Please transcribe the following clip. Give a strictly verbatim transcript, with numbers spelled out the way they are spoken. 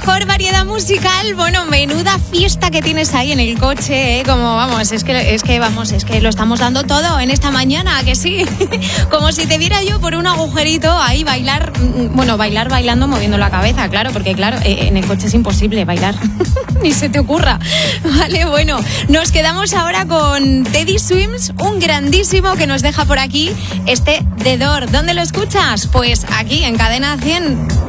mejor variedad musical. Bueno, menuda fiesta que tienes ahí en el coche, ¿eh? Como vamos, es que, es que vamos, es que lo estamos dando todo en esta mañana, que sí. Como si te viera yo por un agujerito ahí bailar, bueno, bailar bailando, moviendo la cabeza, claro, porque claro, en el coche es imposible bailar, ni se te ocurra. Vale, bueno, nos quedamos ahora con Teddy Swims, un grandísimo que nos deja por aquí este The Door. ¿Dónde lo escuchas? Pues aquí en Cadena cien.